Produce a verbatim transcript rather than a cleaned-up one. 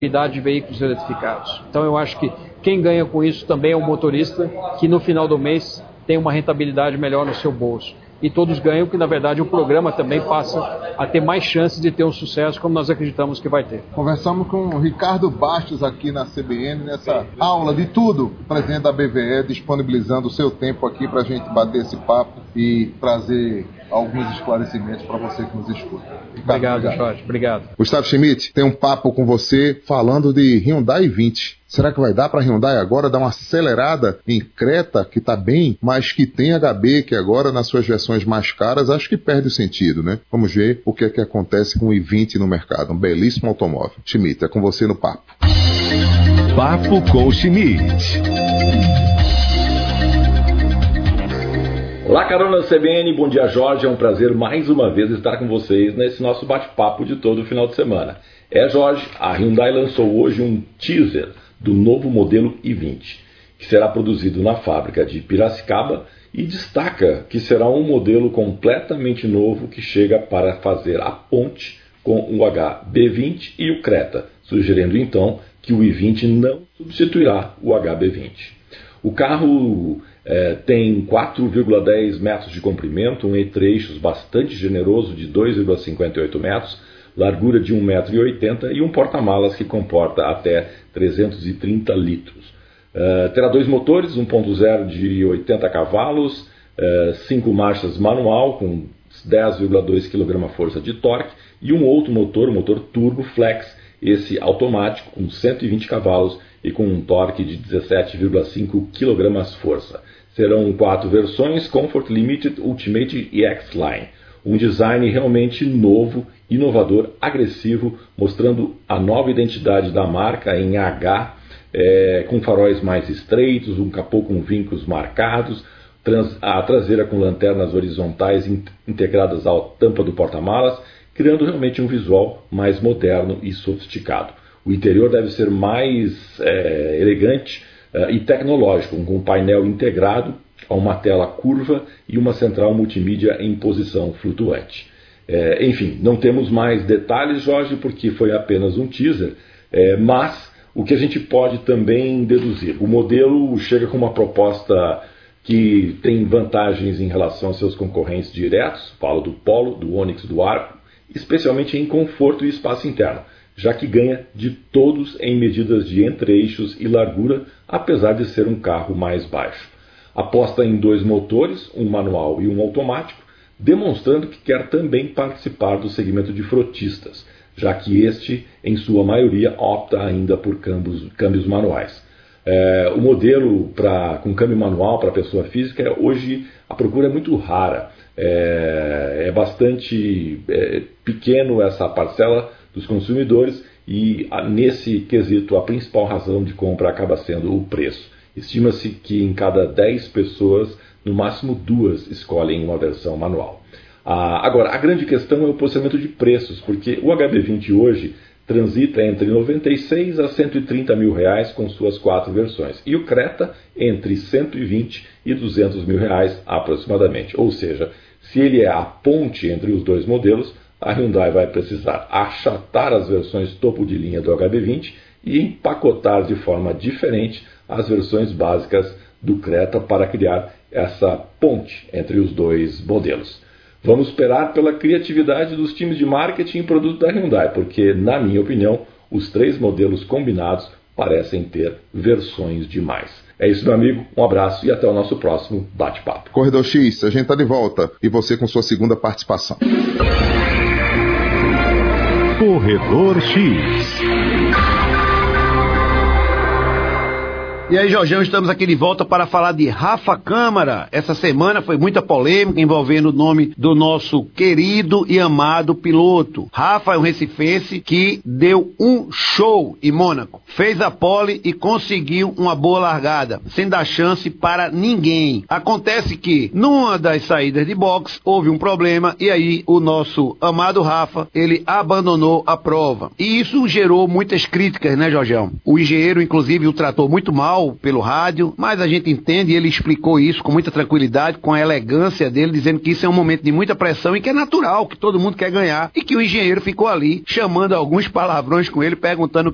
de veículos eletrificados. Então eu acho que quem ganha com isso também é o motorista, que no final do mês tem uma rentabilidade melhor no seu bolso. E todos ganham, que na verdade o programa também passa a ter mais chances de ter um sucesso, como nós acreditamos que vai ter. Conversamos com o Ricardo Bastos aqui na C B N, nessa aula de tudo, presidente da B V E, disponibilizando o seu tempo aqui para a gente bater esse papo e trazer alguns esclarecimentos para você que nos escuta. Ricardo, obrigado, obrigado, Jorge. Obrigado. Gustavo Schmidt, tem um papo com você falando de Hyundai i vinte. Será que vai dar para a Hyundai agora dar uma acelerada em Creta, que está bem, mas que tem H B, que agora nas suas versões mais caras, acho que perde o sentido, né? Vamos ver o que é que acontece com o i vinte no mercado. Um belíssimo automóvel. Schmidt, é com você no papo. Papo com Schmidt. Olá, carona C B N, bom dia, Jorge. É um prazer mais uma vez estar com vocês nesse nosso bate-papo de todo final de semana. É, Jorge, a Hyundai lançou hoje um teaser do novo modelo i vinte, que será produzido na fábrica de Piracicaba, e destaca que será um modelo completamente novo que chega para fazer a ponte com o H B vinte e o Creta, sugerindo então que o i vinte não substituirá o H B vinte. O carro é, tem quatro vírgula dez metros de comprimento, um entre-eixos bastante generoso de dois vírgula cinquenta e oito metros, largura de um metro e oitenta e um porta-malas que comporta até trezentos e trinta litros. Uh, terá dois motores, um ponto zero de oitenta cavalos, uh, cinco marchas manual com dez vírgula dois quilograma-força de torque, e um outro motor, o motor Turbo Flex, esse automático com cento e vinte cavalos e com um torque de dezessete vírgula cinco quilogramas-força. Serão quatro versões: Comfort, Limited, Ultimate e X-Line. Um design realmente novo, inovador, agressivo, mostrando a nova identidade da marca em H, é, com faróis mais estreitos, um capô com vincos marcados, trans, a traseira com lanternas horizontais in, integradas à tampa do porta-malas, criando realmente um visual mais moderno e sofisticado. O interior deve ser mais é, elegante é, e tecnológico, com um painel integrado a uma tela curva e uma central multimídia em posição flutuante. É, enfim, não temos mais detalhes, Jorge, porque foi apenas um teaser, é, mas o que a gente pode também deduzir? O modelo chega com uma proposta que tem vantagens em relação aos seus concorrentes diretos, falo do Polo, do Onix, do Arco, especialmente em conforto e espaço interno, já que ganha de todos em medidas de entre-eixos e largura, apesar de ser um carro mais baixo. Aposta em dois motores, um manual e um automático, demonstrando que quer também participar do segmento de frotistas, já que este, em sua maioria, opta ainda por câmbios, câmbios manuais. É, o modelo pra, com câmbio manual para pessoa física, hoje a procura é muito rara. É, é bastante é, pequeno essa parcela dos consumidores e, a, nesse quesito, a principal razão de compra acaba sendo o preço. Estima-se que em cada dez pessoas, no máximo duas escolhem uma versão manual. Ah, agora, a grande questão é o posicionamento de preços, porque o H B vinte hoje transita entre noventa e seis a cento e trinta mil reais com suas quatro versões, e o Creta entre cento e vinte e duzentos mil reais aproximadamente. Ou seja, se ele é a ponte entre os dois modelos, a Hyundai vai precisar achatar as versões topo de linha do H B vinte e empacotar de forma diferente as versões básicas do Creta para criar essa ponte entre os dois modelos. Vamos esperar pela criatividade dos times de marketing e produto da Hyundai, porque, na minha opinião, os três modelos combinados parecem ter versões demais. É isso, meu amigo. Um abraço e até o nosso próximo bate-papo. Corredor X, a gente está de volta. E você com sua segunda participação. Corredor X. E aí, Jorgão, estamos aqui de volta para falar de Rafa Câmara. Essa semana foi muita polêmica envolvendo o nome do nosso querido e amado piloto. Rafa é um recifense que deu um show em Mônaco. Fez a pole e conseguiu uma boa largada, sem dar chance para ninguém. Acontece que, numa das saídas de box, houve um problema e aí o nosso amado Rafa, ele abandonou a prova. E isso gerou muitas críticas, né, Jorgão? O engenheiro, inclusive, o tratou muito mal pelo rádio, mas a gente entende e ele explicou isso com muita tranquilidade, com a elegância dele, dizendo que isso é um momento de muita pressão e que é natural, que todo mundo quer ganhar, e que o engenheiro ficou ali chamando alguns palavrões com ele, perguntando